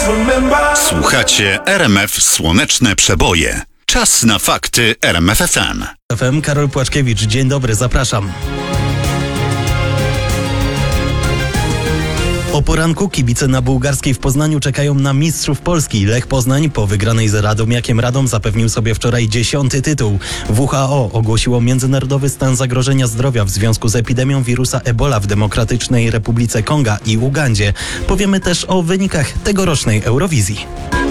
Słuchacie RMF Słoneczne Przeboje. Czas na fakty RMF FM. FM Karol Płaczkiewicz, dzień dobry, zapraszam. O poranku kibice na Bułgarskiej w Poznaniu czekają na mistrzów Polski. Lech Poznań po wygranej z Radomiakiem Radom zapewnił sobie wczoraj 10. tytuł. WHO ogłosiło międzynarodowy stan zagrożenia zdrowia w związku z epidemią wirusa Ebola w Demokratycznej Republice Konga i Ugandzie. Powiemy też o wynikach tegorocznej Eurowizji.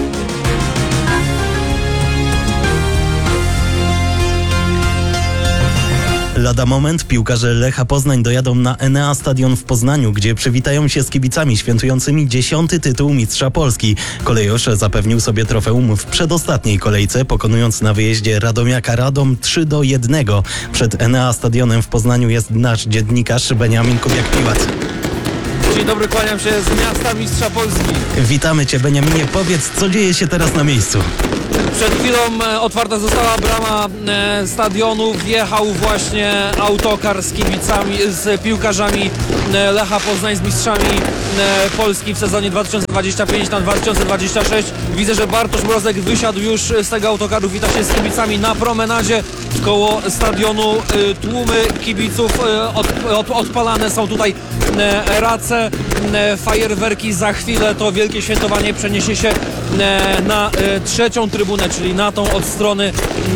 Lada moment piłkarze Lecha Poznań dojadą na Enea Stadion w Poznaniu, gdzie przywitają się z kibicami świętującymi 10. tytuł mistrza Polski. Kolejorz zapewnił sobie trofeum w przedostatniej kolejce, pokonując na wyjeździe Radomiaka Radom 3-1. Przed Enea Stadionem w Poznaniu jest nasz dziennikarz Beniamin Kubiak-Piłat. Dzień dobry, kłaniam się z miasta mistrza Polski. Witamy Cię, Beniaminie. Powiedz, co dzieje się teraz na miejscu? Przed chwilą otwarta została brama stadionu. Wjechał właśnie autokar z kibicami, z piłkarzami Lecha Poznań, z mistrzami Polski w sezonie 2025-2026. Widzę, że Bartosz Mrozek wysiadł już z tego autokaru, wita się z kibicami na promenadzie koło stadionu. Tłumy kibiców, odpalane są tutaj race, fajerwerki. Za chwilę to wielkie świętowanie przeniesie się na trzecią trybunę, czyli na tą od strony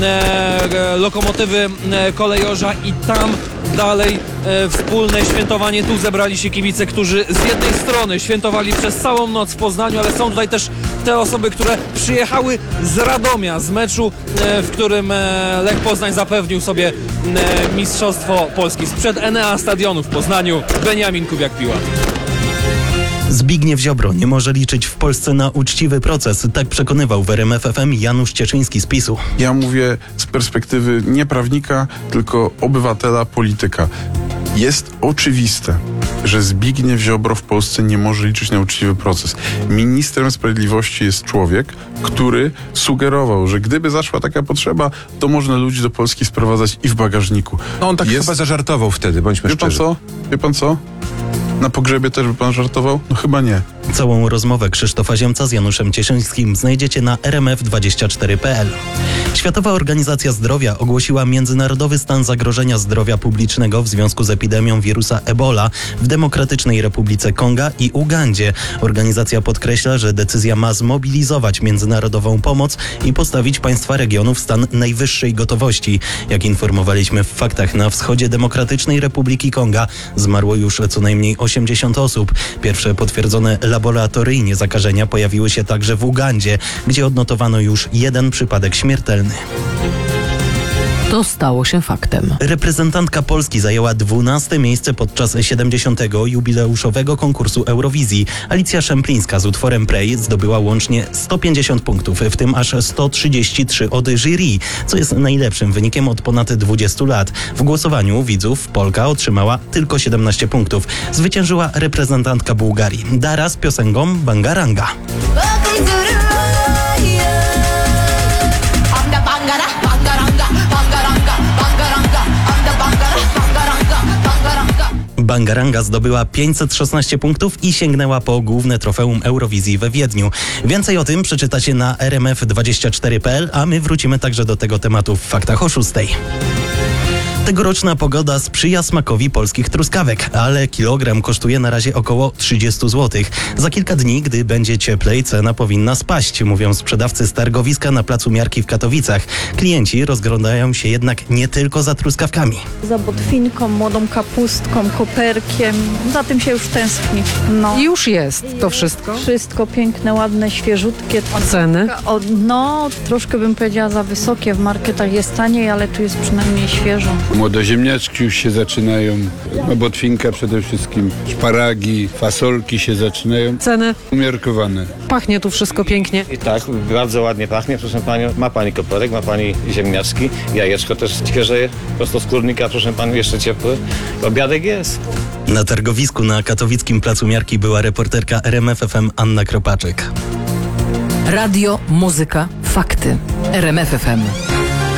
lokomotywy kolejorza, i tam dalej wspólne świętowanie. Tu zebrali się kibice, którzy z jednej strony świętowali przez całą noc w Poznaniu, ale są tutaj też te osoby, które przyjechały z Radomia, z meczu, w którym Lech Poznań zapewnił sobie mistrzostwo Polski. Sprzed Enea Stadionu w Poznaniu Beniamin Kubiak-Piłat. Zbigniew Ziobro nie może liczyć w Polsce na uczciwy proces. Tak przekonywał w RMF FM Janusz Cieszyński z PiS-u. Ja mówię z perspektywy nie prawnika, tylko obywatela, polityka. Jest oczywiste, że Zbigniew Ziobro w Polsce nie może liczyć na uczciwy proces. Ministrem Sprawiedliwości jest człowiek, który sugerował, że gdyby zaszła taka potrzeba, to można ludzi do Polski sprowadzać i w bagażniku. No on tak chyba zażartował wtedy, bądźmy szczerzy. Wie pan co? Na pogrzebie też by pan żartował? No chyba nie. Całą rozmowę Krzysztofa Ziemca z Januszem Cieszyńskim znajdziecie na rmf24.pl. Światowa Organizacja Zdrowia ogłosiła międzynarodowy stan zagrożenia zdrowia publicznego w związku z epidemią wirusa Ebola w Demokratycznej Republice Konga i Ugandzie. Organizacja podkreśla, że decyzja ma zmobilizować międzynarodową pomoc i postawić państwa regionu w stan najwyższej gotowości. Jak informowaliśmy w faktach, na wschodzie Demokratycznej Republiki Konga zmarło już co najmniej 80 osób. Pierwsze potwierdzone laboratoryjnie zakażenia pojawiły się także w Ugandzie, gdzie odnotowano już jeden przypadek śmiertelny. To stało się faktem. Reprezentantka Polski zajęła 12. miejsce podczas 70. jubileuszowego konkursu Eurowizji. Alicja Szemplińska z utworem Pray zdobyła łącznie 150 punktów, w tym aż 133 od jury, co jest najlepszym wynikiem od ponad 20 lat. W głosowaniu widzów Polka otrzymała tylko 17 punktów. Zwyciężyła reprezentantka Bułgarii Dara z piosenką Bangaranga. Bangaranga zdobyła 516 punktów i sięgnęła po główne trofeum Eurowizji we Wiedniu. Więcej o tym przeczytacie na rmf24.pl, a my wrócimy także do tego tematu w faktach o 6. Tegoroczna pogoda sprzyja smakowi polskich truskawek, ale kilogram kosztuje na razie około 30 zł. Za kilka dni, gdy będzie cieplej, cena powinna spaść, mówią sprzedawcy z targowiska na Placu Miarki w Katowicach. Klienci rozglądają się jednak nie tylko za truskawkami. Za botwinką, młodą kapustką, koperkiem. Za tym się już tęskni. No. I już jest to wszystko? Wszystko piękne, ładne, świeżutkie. A ceny? No, troszkę bym powiedziała za wysokie. W marketach jest taniej, ale tu jest przynajmniej świeżo. Młodoziemniaczki już się zaczynają, botwinka przede wszystkim, szparagi, fasolki się zaczynają. Ceny? Umiarkowane. Pachnie tu wszystko pięknie. I tak, bardzo ładnie pachnie, proszę panią. Ma pani koperek, ma pani ziemniaczki, jajeczko też świeże, prosto z kurnika, proszę panią, jeszcze ciepły. Obiadek jest. Na targowisku na katowickim Placu Miarki była reporterka RMF FM Anna Kropaczek. Radio, muzyka, fakty. RMF FM.